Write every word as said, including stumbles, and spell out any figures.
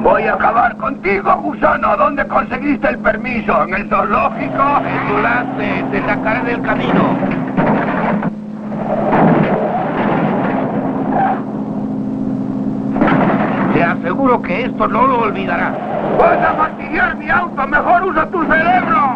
Voy a acabar contigo, gusano. ¿Dónde conseguiste el permiso? ¿En el zoológico? Petulante, te sacaré del camino. Te aseguro que esto no lo olvidarás. ¡Vas a fastidiar mi auto! ¡Mejor usa tu cerebro!